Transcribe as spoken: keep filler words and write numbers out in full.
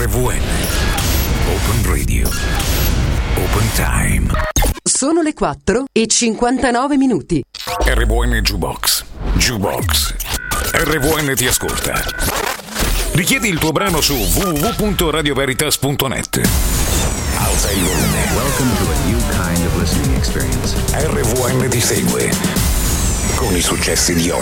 V N. Open Radio. Open Time. Sono le quattro e cinquantanove minuti. R V N Jukebox. Jukebox. R V N ti ascolta. Richiedi il tuo brano su w w w punto radio veritas punto net. Alza il volume. Welcome to a new kind of listening experience. R V N ti segue con i successi di oggi.